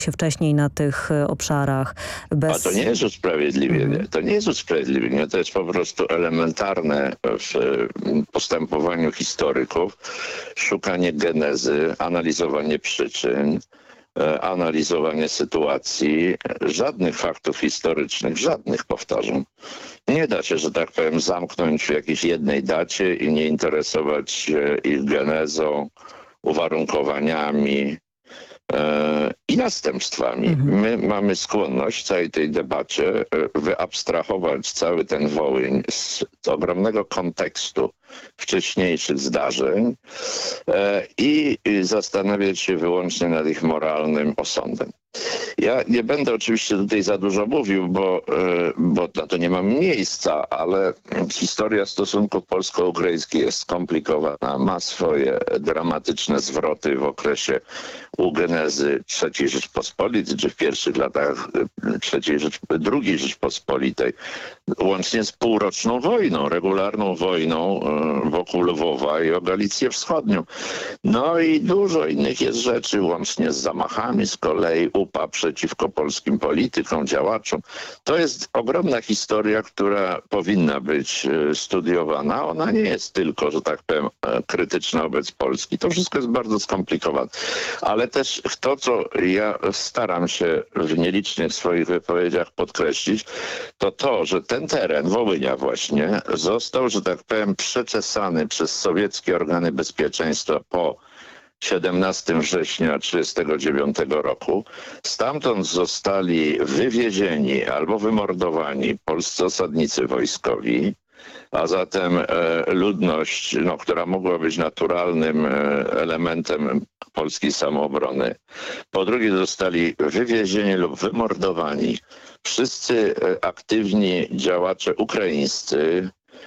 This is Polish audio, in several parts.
się wcześniej na tych obszarach. A to nie jest usprawiedliwienie. To nie jest usprawiedliwienie. To jest po prostu elementarne w postępowaniu historyków. Szukanie genezy, analizowanie przyczyn, analizowanie sytuacji. Żadnych faktów historycznych, żadnych, powtarzam. Nie da się, że tak powiem, zamknąć w jakiejś jednej dacie i nie interesować się ich genezą, uwarunkowaniami i następstwami. My mamy skłonność w całej tej debacie wyabstrahować cały ten Wołyń z ogromnego kontekstu wcześniejszych zdarzeń i zastanawiać się wyłącznie nad ich moralnym osądem. Ja nie będę oczywiście tutaj za dużo mówił, bo na to nie mam miejsca, ale historia stosunków polsko-ukraińskich jest skomplikowana, ma swoje dramatyczne zwroty w okresie ugenezy III Rzeczpospolitej, czy w pierwszych latach II Rzeczpospolitej, łącznie z półroczną wojną, regularną wojną wokół Lwowa i o Galicję Wschodnią. No i dużo innych jest rzeczy, łącznie z zamachami z kolei UPA przeciwko polskim politykom, działaczom. To jest ogromna historia, która powinna być studiowana. Ona nie jest tylko, że tak powiem, krytyczna wobec Polski. To wszystko jest bardzo skomplikowane. Ale też to, co ja staram się w nielicznych swoich wypowiedziach podkreślić, to to, że ten teren Wołynia właśnie został, że tak powiem, przeczesany przez sowieckie organy bezpieczeństwa po 17 września 1939 roku. Stamtąd zostali wywiezieni albo wymordowani polscy osadnicy wojskowi, a zatem ludność, która mogła być naturalnym elementem polskiej samoobrony. Po drugie zostali wywiezieni lub wymordowani wszyscy aktywni działacze ukraińscy,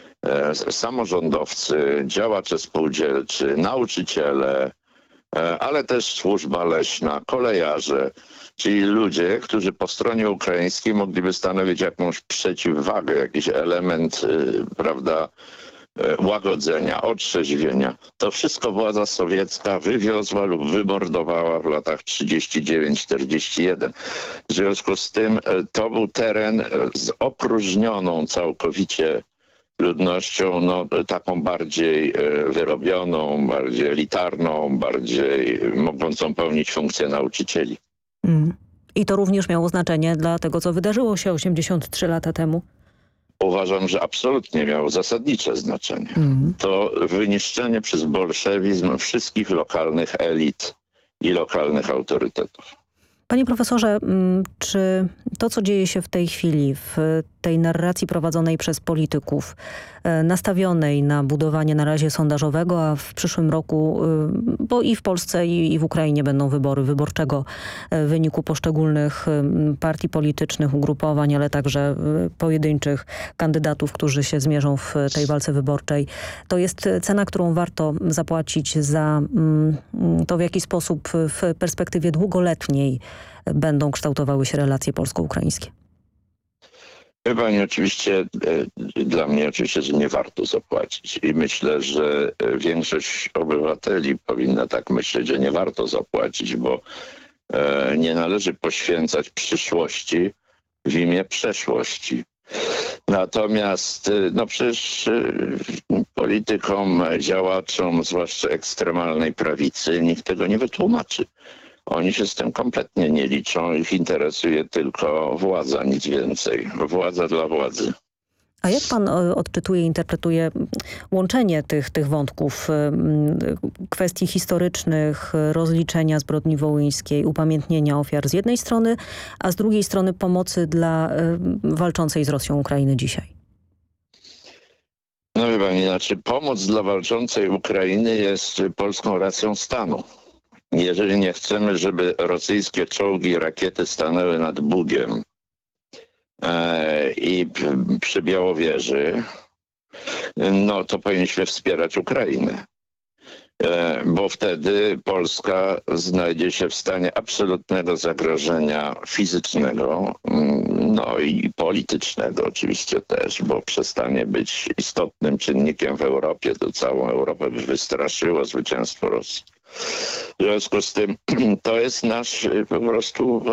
samorządowcy, działacze spółdzielczy, nauczyciele, ale też służba leśna, kolejarze, czyli ludzie, którzy po stronie ukraińskiej mogliby stanowić jakąś przeciwwagę, jakiś element, prawda, łagodzenia, otrzeźwienia. To wszystko władza sowiecka wywiozła lub wymordowała w latach 39-41. W związku z tym to był teren z opróżnioną całkowicie ludnością, taką bardziej wyrobioną, bardziej elitarną, bardziej mogącą pełnić funkcję nauczycieli. I to również miało znaczenie dla tego, co wydarzyło się 83 lata temu. Uważam, że absolutnie miało zasadnicze znaczenie. To wyniszczenie przez bolszewizm wszystkich lokalnych elit i lokalnych autorytetów. Panie profesorze, czy to, co dzieje się w tej chwili, w tej narracji prowadzonej przez polityków, nastawionej na budowanie na razie sondażowego, a w przyszłym roku, bo i w Polsce i w Ukrainie będą wybory, wyborczego wyniku poszczególnych partii politycznych, ugrupowań, ale także pojedynczych kandydatów, którzy się zmierzą w tej walce wyborczej. To jest cena, którą warto zapłacić za to, w jaki sposób w perspektywie długoletniej będą kształtowały się relacje polsko-ukraińskie. Chyba nie, oczywiście, dla mnie oczywiście, że nie warto zapłacić i myślę, że większość obywateli powinna tak myśleć, że nie warto zapłacić, bo nie należy poświęcać przyszłości w imię przeszłości. Natomiast przecież politykom, działaczom, zwłaszcza ekstremalnej prawicy, nikt tego nie wytłumaczy. Oni się z tym kompletnie nie liczą. Ich interesuje tylko władza, nic więcej. Władza dla władzy. A jak pan odczytuje, interpretuje łączenie tych wątków, kwestii historycznych, rozliczenia zbrodni wołyńskiej, upamiętnienia ofiar z jednej strony, a z drugiej strony pomocy dla walczącej z Rosją Ukrainy dzisiaj? Wie pani, pomoc dla walczącej Ukrainy jest polską racją stanu. Jeżeli nie chcemy, żeby rosyjskie czołgi i rakiety stanęły nad Bugiem i przy Białowieży, to powinniśmy wspierać Ukrainę. Bo wtedy Polska znajdzie się w stanie absolutnego zagrożenia fizycznego, i politycznego oczywiście też, bo przestanie być istotnym czynnikiem w Europie. To całą Europę by wystraszyło zwycięstwo Rosji. W związku z tym to jest nasz po prostu